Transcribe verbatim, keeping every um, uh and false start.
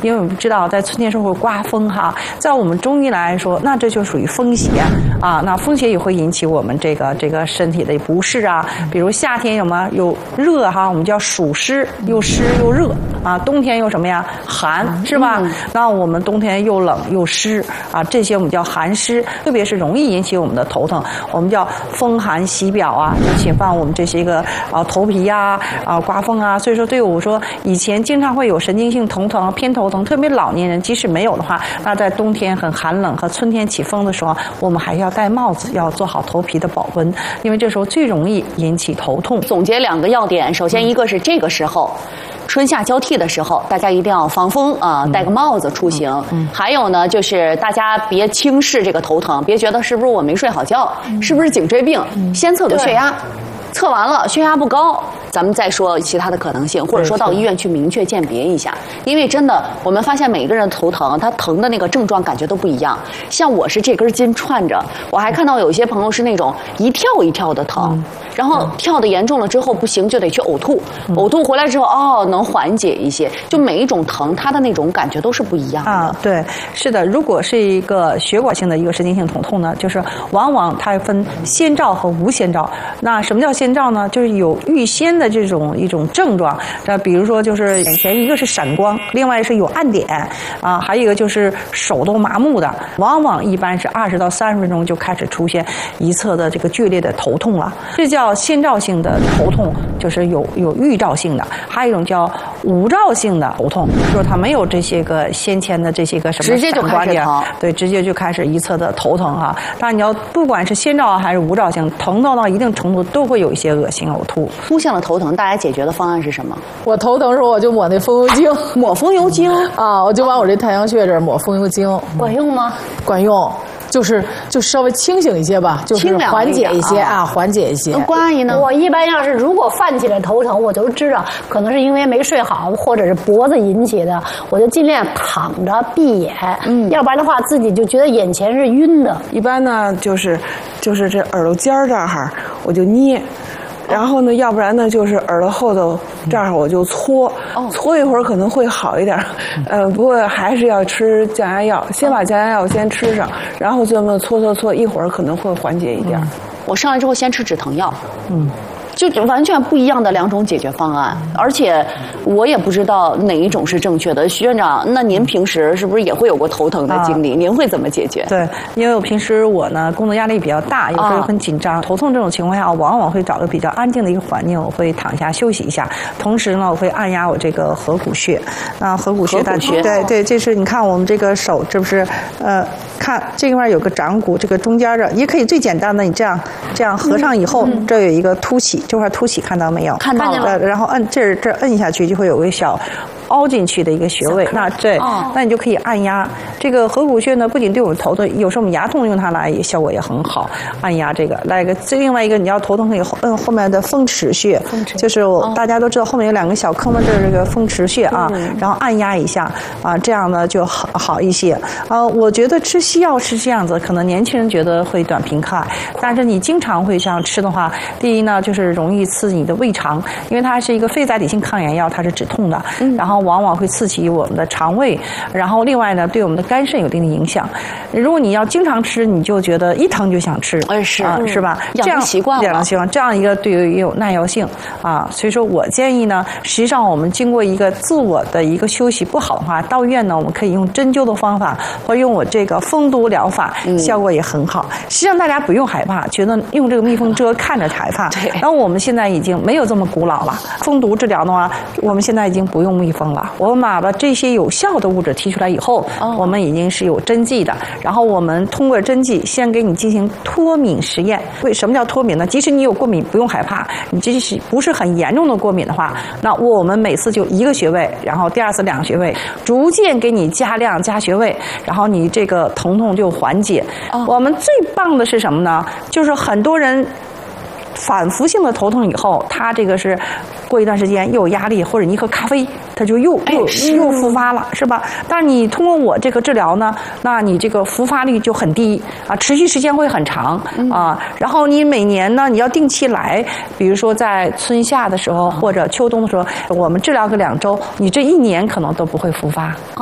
因为我们知道在春天时候会刮风哈，在我们中医来说，那这就属于风邪啊。那风邪也会引起我们这个这个身体的不适啊。比如夏天有吗？有热哈，我们叫暑湿，又湿又热啊。冬天又什么呀？寒是吧？嗯、那我们冬天又冷又湿啊，这些我们叫寒湿，特别是容易引起我们的头疼，我们叫风寒喜表啊，就侵犯我们这些个啊头皮呀啊刮风啊。所以说，对我说以前经常会有神经性头疼、偏头疼，特别老年人即使没有的话，那在冬天很寒冷和春天起风的时候，我们还要戴帽子，要做好头皮的保温，因为这时候最容易引起头痛。 总结两个要点，首先一个是这个时候。春夏交替的时候，大家一定要防风啊，戴个帽子出行。嗯、还有呢，就是大家别轻视这个头疼，别觉得是不是我没睡好觉，嗯、是不是颈椎病，嗯、先测个血压，测完了血压不高，咱们再说其他的可能性，或者说到医院去明确鉴别一下。因为真的，我们发现每一个人头疼，他疼的那个症状感觉都不一样。像我是这根筋串着，我还看到有一些朋友是那种一跳一跳的疼。嗯然后跳得严重了之后不行就得去呕吐，嗯、呕吐回来之后哦能缓解一些。就每一种疼，它的那种感觉都是不一样的。 啊，对，是的。如果是一个血管性的一个神经性疼痛呢，就是往往它分先兆和无先兆。那什么叫先兆呢？就是有预先的这种一种症状。那比如说就是眼前一个是闪光，另外是有暗点啊，还有一个就是手都麻木的，往往一般是二十到三十分钟就开始出现一侧的这个剧烈的头痛了，这叫先兆性的头痛，就是有有预兆性的；还有一种叫无兆性的头痛，就是它没有这些个先前的这些个什么直接就开始疼， 对，直接就开始一侧的头疼哈。但你要不管是先兆还是无兆性，疼到到一定程度都会有一些恶心呕吐。 出现了头疼，大家解决的方案是什么？ 我头疼的时候我就抹那风油精， 抹风油精啊，我就往我这太阳穴这儿抹风油精， 管用吗？ 管用。就是就稍微清醒一些吧，就是缓解一些啊，缓解一些。 关阿姨呢？ 我一般要是如果犯起来头疼，我就知道可能是因为没睡好，或者是脖子引起的，我就尽量躺着闭眼，嗯，要不然的话自己就觉得眼前是晕的。 一般呢，就是就是这耳朵尖儿这儿我就捏。然后呢，要不然呢，就是耳朵后头这儿我就搓，哦、搓一会儿可能会好一点，呃，不过还是要吃降压药，先把降压药先吃上，然后这么搓搓搓，一会儿可能会缓解一点。嗯、 我上来之后先吃止疼药，嗯。就完全不一样的两种解决方案，而且我也不知道哪一种是正确的。徐院长，那您平时是不是也会有过头疼的经历？啊、您会怎么解决？ 对，因为我平时我呢工作压力比较大，有时候很紧张，啊、头痛这种情况下，我往往会找个比较安静的一个环境，我会躺下休息一下。同时呢，我会按压我这个合谷穴。那合谷穴， 合谷穴， 对对，这是你看我们这个手，这不是呃，看这块有个掌骨，这个中间的也可以最简单的，你这样这样合上以后，嗯、这有一个凸起。这块凸起看到没有？ 看到了。 然后摁这儿这儿摁下去，就会有个小凹进去的一个穴位。那这，哦、那你就可以按压这个合谷穴呢。不仅对我们头疼，有时候我们牙痛用它来效果也很好。按压这个，来一个这另外一个你要头疼可以摁后面的风池穴，就是我、哦、大家都知道后面有两个小坑的，这是这个风池穴啊。嗯、然后按压一下啊，这样呢就好好一些。呃，我觉得吃西药是这样子，可能年轻人觉得会短平快，但是你经常会这样吃的话，第一呢就是容易刺激你的胃肠，因为它是一个非甾体性抗炎药，它是止痛的，嗯、然后往往会刺激我们的肠胃，然后另外呢对我们的肝肾有一定的影响。如果你要经常吃，你就觉得一疼就想吃， 哎是啊、呃、是吧？ 养成习惯了， 养成习惯，这样一个对于也有耐药性啊。所以说我建议呢，实际上我们经过一个自我的一个休息不好的话，到医院呢我们可以用针灸的方法，或者用我这个封毒疗法，嗯、效果也很好。实际上大家不用害怕，觉得用这个蜜蜂蛰看着害怕。 对。 然后我们现在已经没有这么古老了，蜂毒治疗的话，我们现在已经不用蜜蜂了。我们把把这些有效的物质提出来以后，哦、我们已经是有针剂的。然后我们通过针剂先给你进行脱敏实验。为什么叫脱敏呢？即使你有过敏，不用害怕。你即使不是很严重的过敏的话，那我们每次就一个穴位，然后第二次两个穴位，逐渐给你加量加穴位，然后你这个疼痛就缓解。哦、我们最棒的是什么呢？就是很多人反复性的头痛以后，他这个是过一段时间又有压力，或者你一喝咖啡，他就又又又复发了，是吧？但是你通过我这个治疗呢，那你这个复发率就很低啊，持续时间会很长啊。然后你每年呢，你要定期来，比如说在春夏的时候或者秋冬的时候，我们治疗个两周，你这一年可能都不会复发。